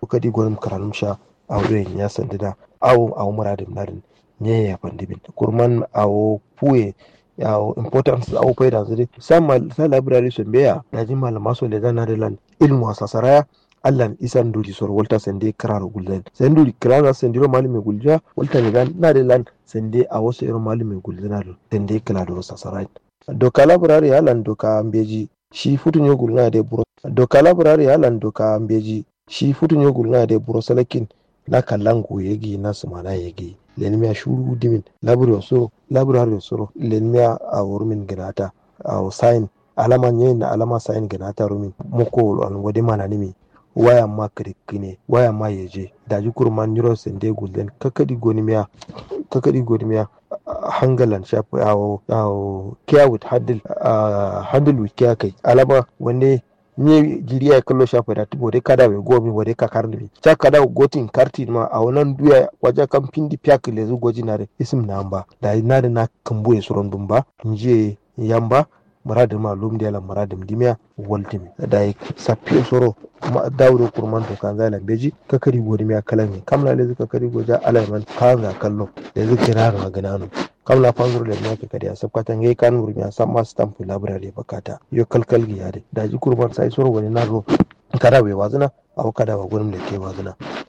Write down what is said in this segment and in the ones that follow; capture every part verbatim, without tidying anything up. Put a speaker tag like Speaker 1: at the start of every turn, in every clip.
Speaker 1: kadi gonum karanum sha awre nya sandida aw aw muradin narin nye ya pandibin kurman aw puye aw importance aw payda zuri sama sa library so beya daji malama so le zanarilan ilmu asasaraya allan isan duri sor walta sende kararo gulden senduri krara sendiro malime gulja walta ne dan narilan sende a wasu irin malime gulzina do sende kala do sasarai doka library alan doka ambeji shi futun yo gulna de buro doka library alan doka ambeji shi futun yo gulna de buro salakin na kallango yegi na sumana yegi lenmiya shuru dimin library so library so lenmiya a wurmin ginata a sign alama nye na alama sign ginata rumin moko an wadi mana nimi waya ma kirikine waya ma yeje daji kurman nyuro sende gulden kakadi gonimiya kakadi gonimiya hangalan shafi awo awo care with handle uh, handle with care kai alama wanne ne jiriya kallo shafi da tubo dai kada bai gomi wa dai kakar ne ta kada gotin karti ma a wannan duya waje kan pindi piak le zu goji na da isim na amba da na da na kambo ya suron bumba nje yamba muradim ma lum dia la muradim dimya waltimi da sapio soro ma dawro kurman to kan zala beji kakari godi miya kalan kamla le zuka kari goja alaiman kaza kallo da zuka raro magananu kamla fanzur le nake kadi asabkata ngai kan murmiya samma stamp library bakata yo kalkal gi yade da ji kurban sai soro wani nazo kada bai wazuna au kada wa gurin da ke wazuna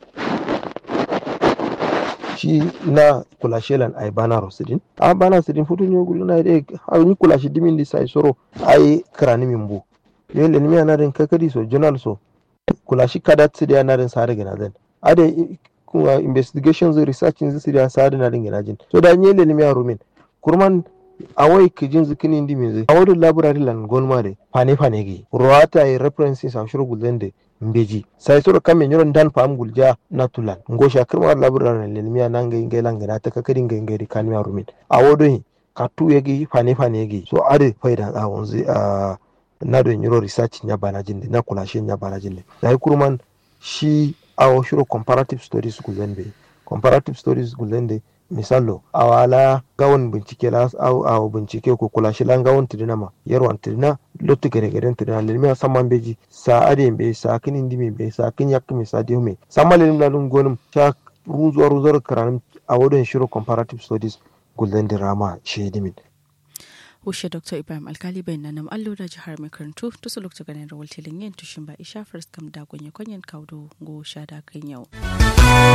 Speaker 1: shi na kula shelan ai bana rosidin a bana sidin futun yo guluna dai ha ni kula shi dimin di sai soro ai krani mimbu yo le ni na den kakadi so journal so kula shi kada tsidiya na den sare gina zan ade kuma investigations research in zisidiya sare na den gina jin so da nyele ni ya rumin kurman awai kijin zikini ndi mizi awadu library lan gonma de fane fane gi ruwata ai references a shuru gulende mbeji sai soro kame nyoron dan fam gulja natulan ngosha kirma library lan miya nanga ingai langana ta kakadi ngai ngai kan miya rumin awadu hi katu yegi fane fane gi so ade faida a wonzi a na do nyoro research nya bana jinde na kula shi nya bana jinde dai kurman shi awo shuru comparative studies gulende comparative studies gulende misalo awala gawon bincike la au au bincike ko kula shi lan gawon tidina ma yarwan tidina lotu gare garen tidina lilmi samman beji sa ade be sa kin indimi be sa kin yak mi sa diume samma lilmi la lun gonum ta ruzo ruzo karan awodon shiro comparative studies gulden dirama shedimin
Speaker 2: Ushe Doctor Ibrahim Alkali bayan nan allo da jihar makarantu to su lokacin ganin rawal tilin yin tushin ba isha first kam da gonye konyen kaudo go sha da kan yau